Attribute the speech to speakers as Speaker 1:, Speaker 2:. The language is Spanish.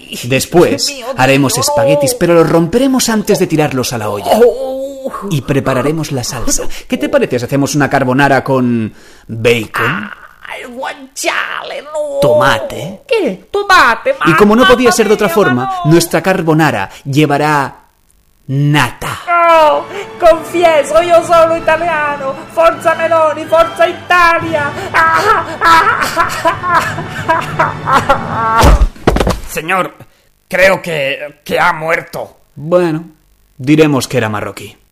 Speaker 1: Después haremos espaguetis, pero los romperemos antes de tirarlos a la olla. Y prepararemos la salsa. ¿Qué te parece si hacemos una carbonara con bacon,
Speaker 2: guanciale, no.
Speaker 1: tomate?
Speaker 2: ¿Qué? Tomate,
Speaker 1: Y como no podía ser de otra
Speaker 2: mia,
Speaker 1: forma,
Speaker 2: ma no.
Speaker 1: nuestra carbonara llevará nata.
Speaker 2: Oh, confieso, io sono italiano. Forza Meloni, forza Italia.
Speaker 3: Señor, creo que ha muerto.
Speaker 1: Bueno, diremos que era marroquí.